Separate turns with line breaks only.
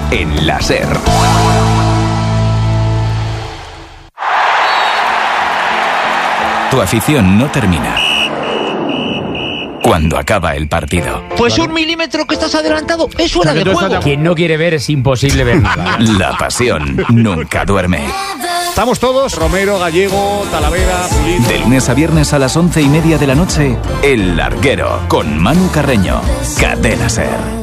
en la SER. Tu afición no termina cuando acaba el partido.
Pues 1 milímetro que estás adelantado es fuera de juego.
Quien no quiere ver es imposible ver nada.
La pasión nunca duerme.
Estamos todos, Romero, Gallego, Talavera, Pulido.
De lunes a viernes a las 11:30 de la noche, El Larguero, con Manu Carreño. Cadena SER.